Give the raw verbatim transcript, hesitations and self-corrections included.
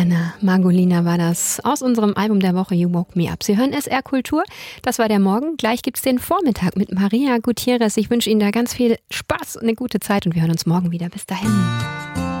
Anna Margolina war das aus unserem Album der Woche You Woke Me Up. Sie hören S R Kultur. Das war der Morgen. Gleich gibt's den Vormittag mit Maria Gutierrez. Ich wünsche Ihnen da ganz viel Spaß und eine gute Zeit und wir hören uns morgen wieder. Bis dahin.